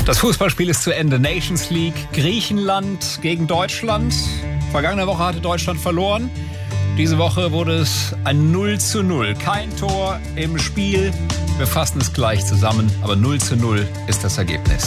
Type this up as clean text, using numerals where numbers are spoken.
Das Fußballspiel ist zu Ende. Nations League, Griechenland gegen Deutschland. Vergangene Woche hatte Deutschland verloren. Diese Woche wurde es ein 0:0. Kein Tor im Spiel. Wir fassen es gleich zusammen, aber 0:0 ist das Ergebnis.